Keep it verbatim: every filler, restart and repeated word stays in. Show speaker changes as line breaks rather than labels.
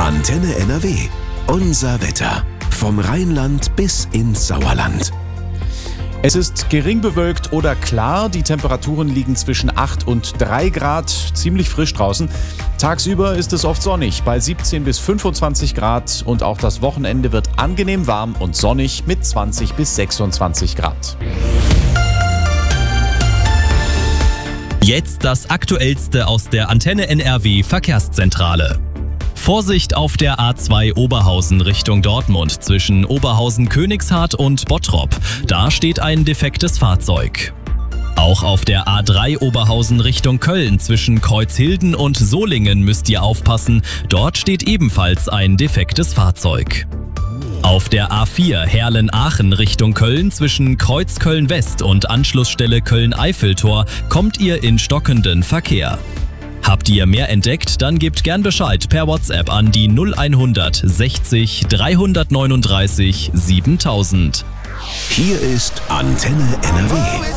Antenne N R W. Unser Wetter. Vom Rheinland bis ins Sauerland.
Es ist gering bewölkt oder klar. Die Temperaturen liegen zwischen acht und drei Grad. Ziemlich frisch draußen. Tagsüber ist es oft sonnig bei siebzehn bis fünfundzwanzig Grad. Und auch das Wochenende wird angenehm warm und sonnig mit zwanzig bis sechsundzwanzig Grad.
Jetzt das Aktuellste aus der Antenne N R W Verkehrszentrale. Vorsicht auf der A zwei Oberhausen Richtung Dortmund zwischen Oberhausen-Königshardt und Bottrop. Da steht ein defektes Fahrzeug. Auch auf der A drei Oberhausen Richtung Köln zwischen Kreuzhilden und Solingen müsst ihr aufpassen. Dort steht ebenfalls ein defektes Fahrzeug. Auf der A vier Herlen-Aachen Richtung Köln zwischen Kreuzköln-West und Anschlussstelle Köln-Eiffeltor kommt ihr in stockenden Verkehr. Habt ihr mehr entdeckt, dann gebt gern Bescheid per WhatsApp an die null eins sechzig dreihundertneununddreißig siebentausend.
Hier ist Antenne N R W.